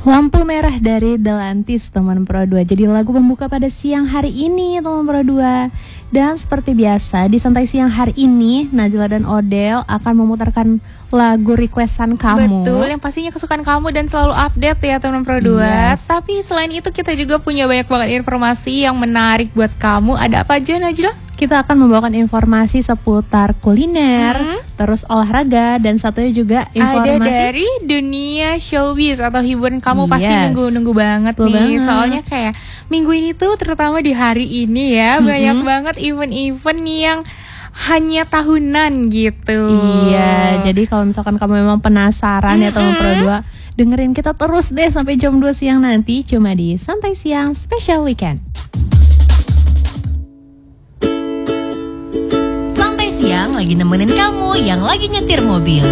Lampu Merah dari Delantis, teman Pro 2. Jadi lagu pembuka pada siang hari ini, teman Pro 2. Dan seperti biasa, di santai siang hari ini, Najla dan Odell akan memutarkan lagu requestan kamu. Betul, yang pastinya kesukaan kamu dan selalu update ya teman Pro 2. Yes. Tapi selain itu kita juga punya banyak banget informasi yang menarik buat kamu. Ada apa aja, Najla? Kita akan membawakan informasi seputar kuliner, terus olahraga, dan satunya juga informasi ada dari dunia showbiz atau hiburan. Kamu pasti Yes. nunggu banget Betul nih banget. Soalnya kayak minggu ini tuh terutama di hari ini ya banyak banget event-event yang hanya tahunan gitu. Iya, jadi kalau misalkan kamu memang penasaran ya teman Pro 2, dengerin kita terus deh sampai jam 2 siang nanti, cuma di Santai Siang Special Weekend. Santai Siang lagi nemenin kamu yang lagi nyetir mobil.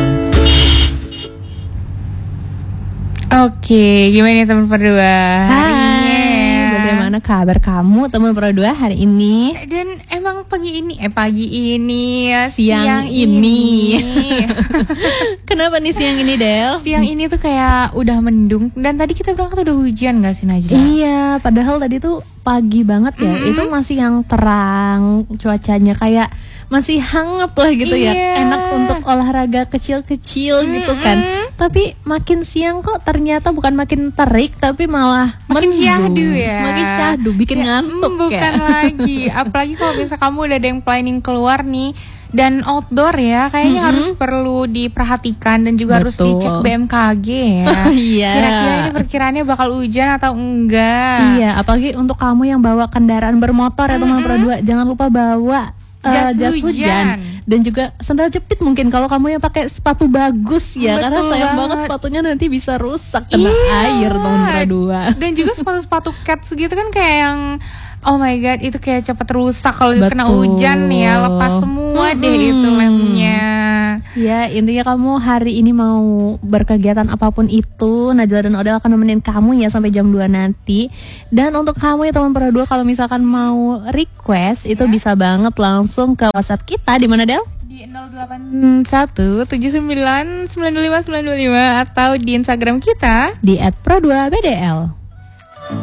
Oke, gimana nih teman Pro 2? Hai, bagaimana kabar kamu teman Pro 2 hari ini? Dan emang pagi ini Siang ini. Kenapa nih siang ini, Del? Siang ini tuh kayak udah mendung. Dan tadi kita berangkat udah hujan gak sih, Najla? Iya, padahal tadi tuh pagi banget ya. Itu masih yang terang, cuacanya kayak masih hangat lah gitu ya. Iya. Enak untuk olahraga kecil-kecil gitu kan. Tapi makin siang kok ternyata bukan makin terik, tapi malah Makin mendung. syahdu ya. Makin syahdu, bikin ngantuk bukan ya. lagi. Apalagi kalau bisa kamu udah ada yang planning keluar nih dan outdoor ya, kayaknya harus perlu diperhatikan dan juga harus Betul. dicek BMKG ya. Iya. Kira-kira ini perkiraannya bakal hujan atau enggak? Iya, apalagi untuk kamu yang bawa kendaraan bermotor ya teman Pro 2, jangan lupa bawa Jas jas hujan. hujan dan juga sandal jepit mungkin kalau kamu yang pakai sepatu bagus ya. Betul Karena sayang banget banget. sepatunya nanti bisa rusak kena air teman Pro 2. Dan juga sepatu-sepatu cats gitu kan kayak yang oh my god, itu kayak cepet rusak kalau kena Betul. hujan ya, lepas semua deh itu lemnya. Ya, intinya kamu hari ini mau berkegiatan apapun itu, Najla dan Odell akan nemenin kamu ya sampai jam 2 nanti. Dan untuk kamu ya teman Pro 2, kalau misalkan mau request itu bisa banget langsung ke WhatsApp kita di mana, Del? Di 0817992595 atau di Instagram kita Di @pro2bdl.